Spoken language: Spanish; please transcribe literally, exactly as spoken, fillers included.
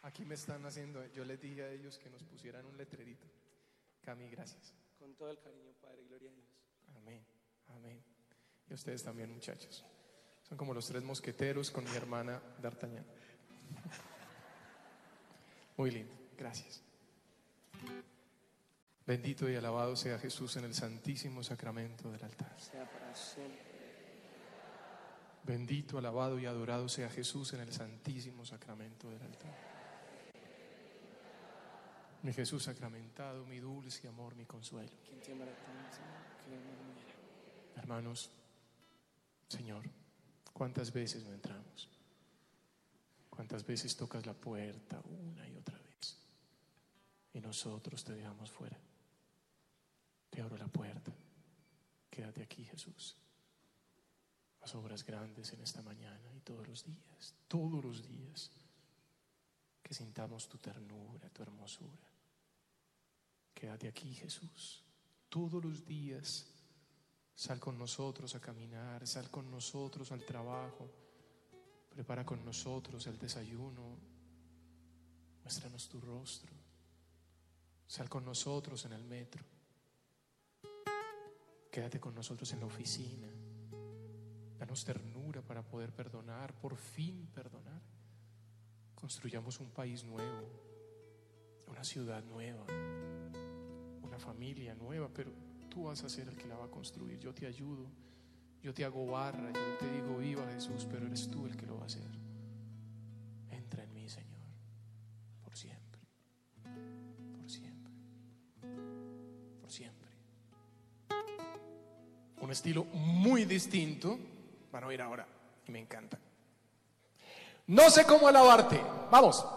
Aquí me están haciendo, yo les dije a ellos que nos pusieran un letrerito. Cami, gracias. Con todo el cariño, Padre, gloria a Dios. Amén, amén. Y ustedes también, muchachos. Son como los tres mosqueteros con mi hermana D'Artagnan. Muy lindo, gracias. Bendito y alabado sea Jesús en el santísimo sacramento del altar. Sea para siempre. Bendito, alabado y adorado sea Jesús en el santísimo sacramento del altar. Mi Jesús sacramentado, mi dulce amor, mi consuelo. Quien te amará tan, Señor, que no muera. Hermanos, Señor, ¿cuántas veces no entramos? ¿Cuántas veces tocas la puerta una y otra vez? Y nosotros te dejamos fuera. Te abro la puerta. Quédate aquí, Jesús. Haz obras grandes en esta mañana y todos los días, todos los días. Que sintamos tu ternura, tu hermosura. Quédate aquí, Jesús. Todos los días sal con nosotros a caminar, sal con nosotros al trabajo, prepara con nosotros el desayuno, muéstranos tu rostro, sal con nosotros en el metro, quédate con nosotros en la oficina, danos ternura para poder perdonar, por fin perdonar. Construyamos un país nuevo, una ciudad nueva, una familia nueva, pero tú vas a ser el que la va a construir. Yo te ayudo, yo te hago barra, yo te digo viva Jesús, pero eres tú el que lo va a hacer. Entra en mí, Señor, por siempre, por siempre, por siempre. Un estilo muy distinto, van a oír ahora y me encanta. No sé cómo alabarte. Vamos.